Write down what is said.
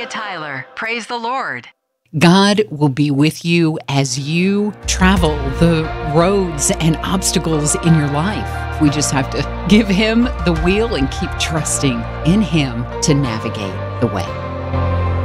Tyler. Praise the Lord. God will be with you as you travel the roads and obstacles in your life. We just have to give Him the wheel and keep trusting in Him to navigate the way.